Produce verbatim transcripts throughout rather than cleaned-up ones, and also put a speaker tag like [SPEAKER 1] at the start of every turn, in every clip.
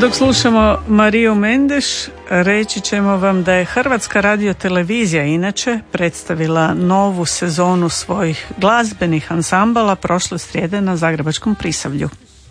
[SPEAKER 1] Dok slušamo Mariju Mendeš, reći ćemo vam da je Hrvatska radiotelevizija inače predstavila novu sezonu svojih glazbenih ansambala prošle srijede na Zagrebačkom Prisavlju.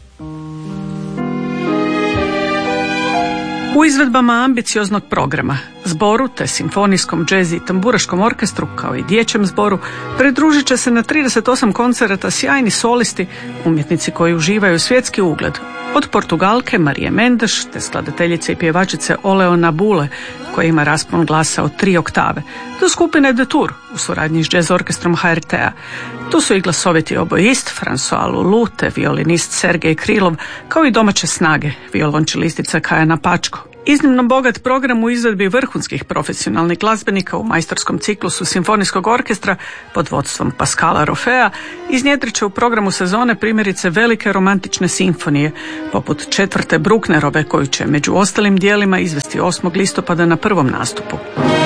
[SPEAKER 1] U izvedbama ambicioznog programa, zboru te simfonijskom, džezi i tamburaškom orkestru kao i dječjem zboru pridružit će se na trideset osam koncerata sjajni solisti, umjetnici koji uživaju svjetski ugled, od Portugalke Marije Mendeš te skladateljice i pjevačice Oleo Nabule koja ima raspon glasa od tri oktave, do skupine The Tour u suradnji s jazz orkestrom H R T-a. Tu su i glasoviti oboist François Loulou te violinist Sergej Krilov, kao i domaće snage, violončelistica Kajana Pačko. Iznimno bogat program u izvedbi vrhunskih profesionalnih glazbenika u majstorskom ciklusu simfonijskog orkestra pod vodstvom Pascala Rofea iznjedrit će u programu sezone primjerice velike romantične simfonije, poput četvrte Brucknerove koju će među ostalim dijelima izvesti osmog listopada na prvom nastupu.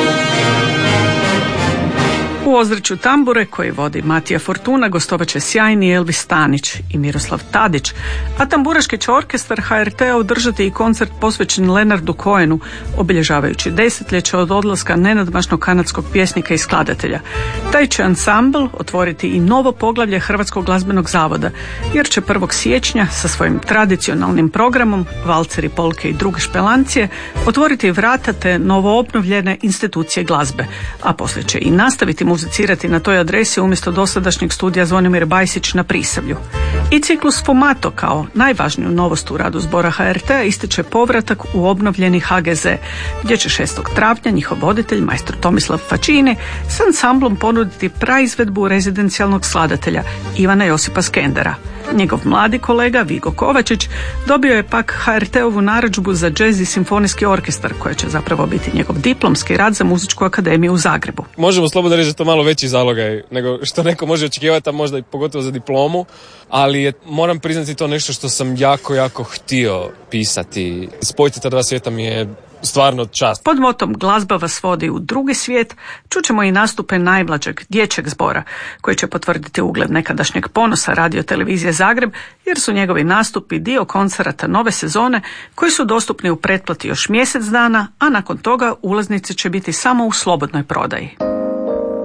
[SPEAKER 1] U ozračju tambure koji vodi Matija Fortuna gostovat će sjajni Elvis Stanić i Miroslav Tadić, a tamburaški će orkestar H R T-a održati i koncert posvećen Leonardu Cohenu, obilježavajući desetljeće od odlaska nenadmašnog kanadskog pjesnika i skladatelja. Taj će ansambl otvoriti i novo poglavlje Hrvatskog glazbenog zavoda, jer će prvog siječnja sa svojim tradicionalnim programom valceri, polke i druge špelancije otvoriti vrata te novoobnovljene institucije glazbe, a poslije će i nastaviti muzicirati na toj adresi umjesto dosadašnjeg studija Zvonimir Bajsić na Prisavlju. I ciklus Fumato kao najvažniju novost u radu zbora H R T-a ističe povratak u obnovljeni H G Z, gdje će šestog travnja njihov voditelj, majstor Tomislav Facini, s ansamblom ponuditi praizvedbu rezidencijalnog skladatelja Ivana Josipa Skendera. Njegov mladi kolega Vigo Kovačić dobio je pak H R T-ovu narudžbu za džez i simfonijski orkestar, koja će zapravo biti njegov diplomski rad za muzičku akademiju u Zagrebu.
[SPEAKER 2] Možemo slobodno reći da to malo veći zalogaj nego što neko može očekivati, a možda i pogotovo za diplomu, ali je, moram priznati, to nešto što sam jako, jako htio pisati. Spojiti ta dva svijeta mi je stvarno čast.
[SPEAKER 1] Pod motom Glazba vas vodi u drugi svijet čućemo i nastupe najmlađeg dječjeg zbora, koji će potvrditi ugled nekadašnjeg ponosa radiotelevizije Zagreb, jer su njegovi nastupi dio koncerata nove sezone koji su dostupni u pretplati još mjesec dana, a nakon toga ulaznice će biti samo u slobodnoj prodaji.